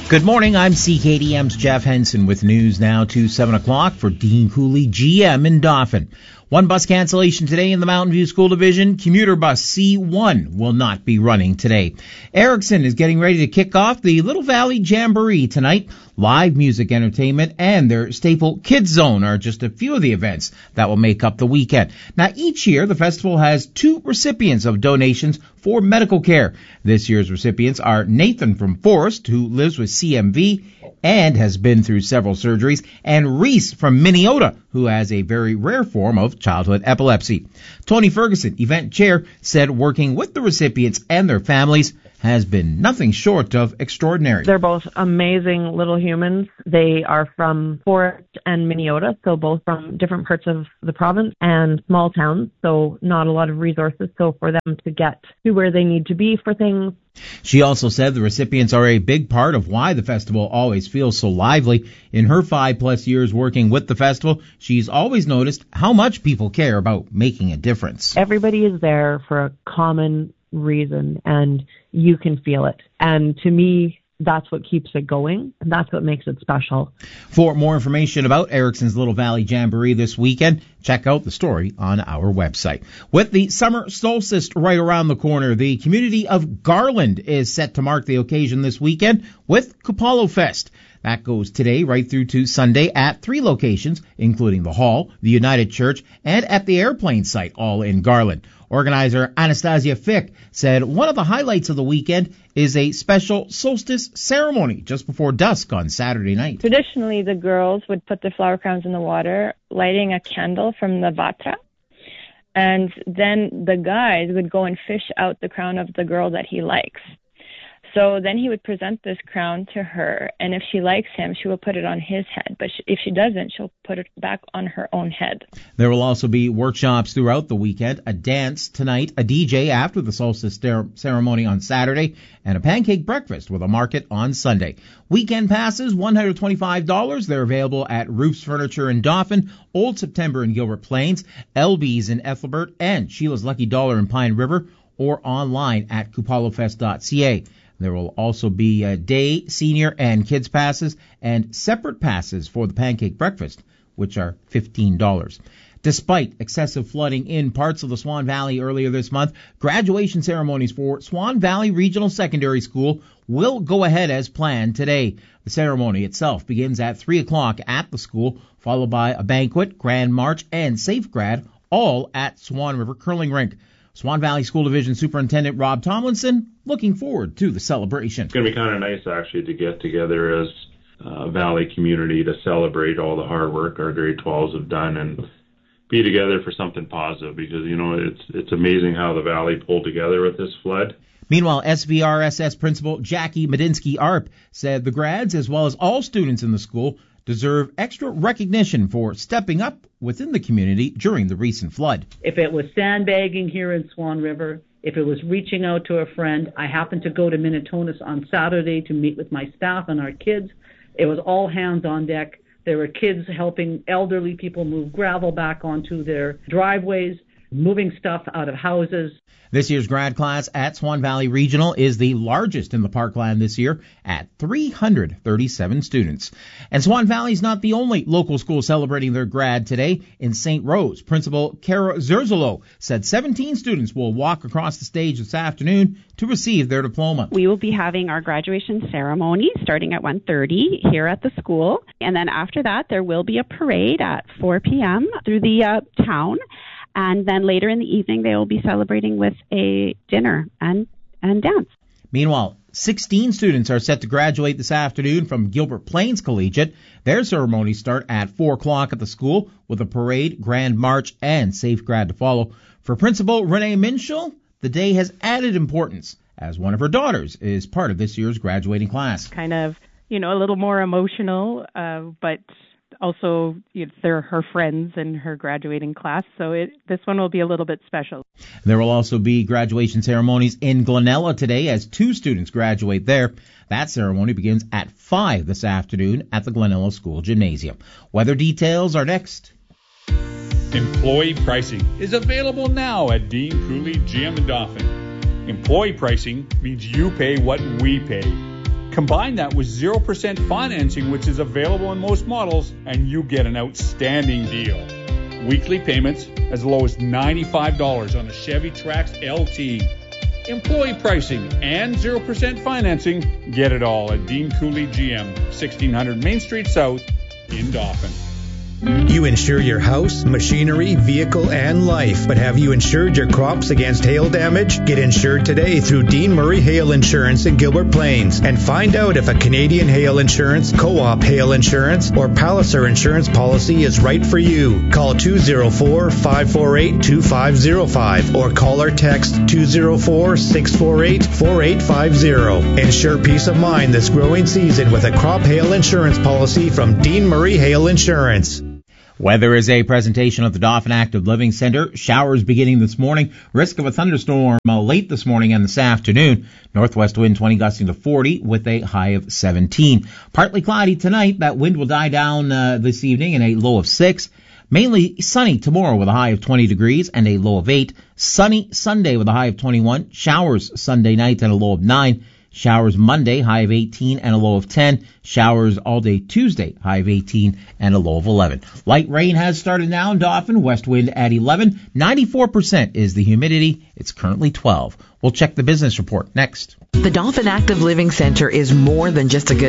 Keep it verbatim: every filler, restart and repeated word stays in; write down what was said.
Good morning, I'm C K D M's Jeff Henson with news now to seven o'clock for Dean Cooley G M in Dauphin. One bus cancellation today in the Mountain View School Division. Commuter bus C one will not be running today. Erickson is getting ready to kick off the Little Valley Jamboree tonight. Live music entertainment and their staple Kids Zone are just a few of the events that will make up the weekend. Now, each year, the festival has two recipients of donations for medical care. This year's recipients are Nathan from Forest, who lives with C M V and has been through several surgeries, and Reese from Minneota, who has a very rare form of childhood epilepsy. Tony Ferguson, event chair, said working with the recipients and their families has been nothing short of extraordinary. They're both amazing little humans. They are from Forest and Minneota, so both from different parts of the province and small towns, so not a lot of resources. So for them to get to where they need to be for things. She also said the recipients are a big part of why the festival always feels so lively. In her five-plus years working with the festival, she's always noticed how much people care about making a difference. Everybody is there for a common reason, and you can feel it. And to me, that's what keeps it going, and that's what makes it special. For more information about Erickson's Little Valley Jamboree this weekend, check out the story on our website. With the summer solstice right around the corner, the community of Garland is set to mark the occasion this weekend with Kupalo Fest. That goes today right through to Sunday at three locations, including the Hall, the United Church, and at the airplane site, all in Garland. Organizer Anastasia Fick said one of the highlights of the weekend is a special solstice ceremony just before dusk on Saturday night. Traditionally, the girls would put the flower crowns in the water, lighting a candle from the vatra. And then the guys would go and fish out the crown of the girl that he likes. So then he would present this crown to her, and if she likes him, she will put it on his head. But if she doesn't, she'll put it back on her own head. There will also be workshops throughout the weekend, a dance tonight, a D J after the solstice ceremony on Saturday, and a pancake breakfast with a market on Sunday. Weekend passes, one hundred twenty-five dollars. They're available at Roof's Furniture in Dauphin, Old September in Gilbert Plains, L B's in Ethelbert, and Sheila's Lucky Dollar in Pine River, or online at kupalo fest dot c a. There will also be uh, day, senior, and kids passes and separate passes for the pancake breakfast, which are fifteen dollars. Despite excessive flooding in parts of the Swan Valley earlier this month, graduation ceremonies for Swan Valley Regional Secondary School will go ahead as planned today. The ceremony itself begins at three o'clock at the school, followed by a banquet, grand march, and safe grad, all at Swan River Curling Rink. Swan Valley School Division Superintendent Rob Tomlinson looking forward to the celebration. It's going to be kind of nice, actually, to get together as a Valley community to celebrate all the hard work our grade twelves have done and be together for something positive, because, you know, it's it's amazing how the Valley pulled together with this flood. Meanwhile, S V R S S Principal Jackie Medinsky-Arp said the grads, as well as all students in the school, deserve extra recognition for stepping up within the community during the recent flood. If it was sandbagging here in Swan River, if it was reaching out to a friend, I happened to go to Minnetonka on Saturday to meet with my staff and our kids. It was all hands on deck. There were kids helping elderly people move gravel back onto their driveways, moving stuff out of houses. This year's grad class at Swan Valley Regional is the largest in the parkland this year at three hundred thirty-seven students. And Swan Valley is not the only local school celebrating their grad today. In Saint Rose, Principal Kara Zerzolo said seventeen students will walk across the stage this afternoon to receive their diploma. We will be having our graduation ceremony starting at one thirty here at the school. And then after that, there will be a parade at four p.m. through the uh, town. And then later in the evening, they will be celebrating with a dinner and, and dance. Meanwhile, sixteen students are set to graduate this afternoon from Gilbert Plains Collegiate. Their ceremonies start at four o'clock at the school with a parade, grand march, and safe grad to follow. For Principal Renee Minshall, the day has added importance as one of her daughters is part of this year's graduating class. Kind of, you know, a little more emotional, uh, but also, you know, they're her friends in her graduating class, so it, this one will be a little bit special. There will also be graduation ceremonies in Glenella today as two students graduate there. That ceremony begins at five this afternoon at the Glenella School Gymnasium. Weather details are next. Employee pricing is available now at Dean Cooley G M in Dauphin. Employee pricing means you pay what we pay. Combine that with zero percent financing, which is available in most models, and you get an outstanding deal. Weekly payments as low as ninety-five dollars on a Chevy Trax L T. Employee pricing and zero percent financing. Get it all at Dean Cooley G M, sixteen hundred Main Street South in Dauphin. You insure your house, machinery, vehicle, and life, but have you insured your crops against hail damage? Get insured today through Dean Murray Hail Insurance in Gilbert Plains and find out if a Canadian Hail Insurance, Co-op Hail Insurance, or Palliser Insurance policy is right for you. Call two oh four, five four eight, two five oh five or call or text two oh four, six four eight, four eight five oh. Ensure peace of mind this growing season with a crop hail insurance policy from Dean Murray Hail Insurance. Weather is a presentation of the Dauphin Active Living Center. Showers beginning this morning. Risk of a thunderstorm uh, late this morning and this afternoon. Northwest wind twenty gusting to forty with a high of seventeen. Partly cloudy tonight. That wind will die down uh, this evening and a low of six. Mainly sunny tomorrow with a high of twenty degrees and a low of eight. Sunny Sunday with a high of twenty-one. Showers Sunday night and a low of nine. Showers Monday, high of eighteen and a low of ten. Showers all day Tuesday, high of eighteen and a low of eleven. Light rain has started now in Dauphin, west wind at eleven. ninety-four percent is the humidity. It's currently twelve. We'll check the business report next. The Dauphin Active Living Center is more than just a good